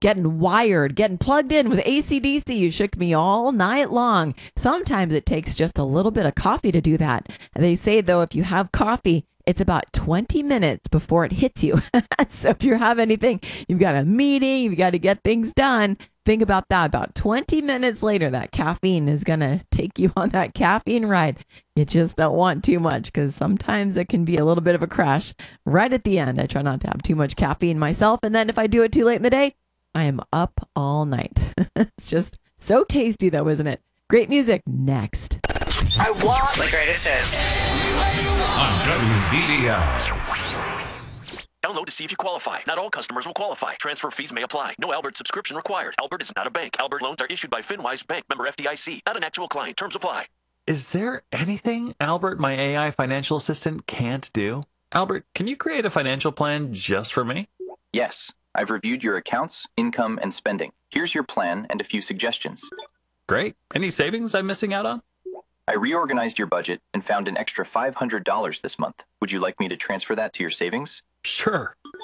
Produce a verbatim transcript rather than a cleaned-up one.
getting wired, getting plugged in with A C D C. You shook me all night long. Sometimes it takes just a little bit of coffee to do that. And they say, though, if you have coffee, it's about twenty minutes before it hits you. So if you have anything, you've got a meeting, you've got to get things done. Think about that. About twenty minutes later, that caffeine is going to take you on that caffeine ride. You just don't want too much because sometimes it can be a little bit of a crash right at the end. I try not to have too much caffeine myself. And then if I do it too late in the day, I am up all night. It's just so tasty, though, isn't it? Great music next. I want the greatest hits on W B D I. Download to see if you qualify. Not all customers will qualify. Transfer fees may apply. No Albert subscription required. Albert is not a bank. Albert loans are issued by FinWise Bank, member F D I C. Not an actual client. Terms apply. Is there anything Albert, my A I financial assistant, can't do? Albert, can you create a financial plan just for me? Yes. I've reviewed your accounts, income, and spending. Here's your plan and a few suggestions. Great. Any savings I'm missing out on? I reorganized your budget and found an extra five hundred dollars this month. Would you like me to transfer that to your savings? Sure.